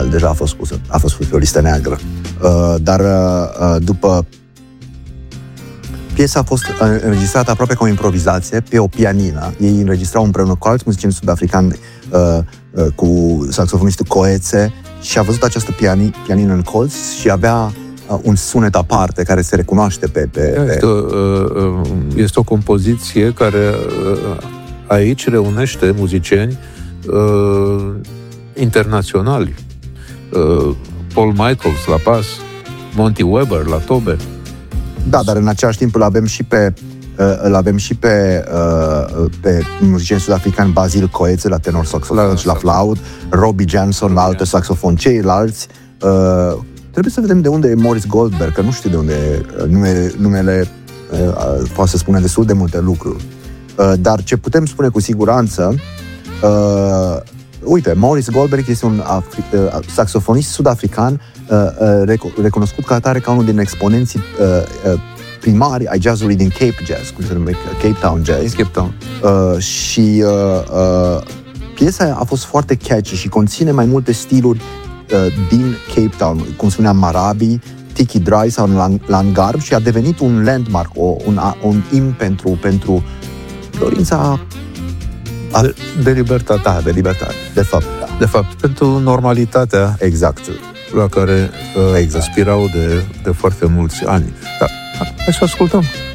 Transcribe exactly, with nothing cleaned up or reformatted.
Child deja a fost pusă, a fost pusă pe o listă neagră. Uh, dar uh, după piesa a fost înregistrată aproape ca o improvizație pe o pianină. Ei înregistrau împreună cu alți muzicieni sud-africani, uh, uh, cu saxofonistul Coețe, și a văzut această piani, pianină în colț și avea uh, un sunet aparte care se recunoaște pe... pe, pe... Este, uh, este o compoziție care uh, aici reunește muzicieni uh, internaționali. Uh, Paul Michaels la bas, Monty Weber la tobe. Da, dar în același timp îl avem și pe uh, îl avem și pe, uh, pe muzicieni sud-africani, Basil Coețe la tenor saxofon la, și la flaut, Robbie Johnson la altă saxofon, ceilalți. Uh, trebuie să vedem de unde e Morris Goldberg, că nu știu de unde e nume, numele, uh, poate să spune destul de multe lucruri. Uh, dar ce putem spune cu siguranță, uh, uite, Morris Goldberg este un afri- uh, saxofonist sud-african uh, uh, reco- recunoscut ca atare ca unul din exponenții uh, uh, primari ai jazzului din Cape Jazz, cum se numește, Cape Town Jazz. Cape Town. Uh, și uh, uh, piesa a fost foarte catchy și conține mai multe stiluri uh, din Cape Town, cum spuneam, Marabi, Tiki Dry sau Langarb, și a devenit un landmark, o, un, un imn pentru, pentru dorința De, de libertate. Da, de libertate, de fapt. Da. De fapt, pentru normalitatea exact. la care uh, exact. aspirau de, de foarte mulți ani. Da. Hai să ascultăm.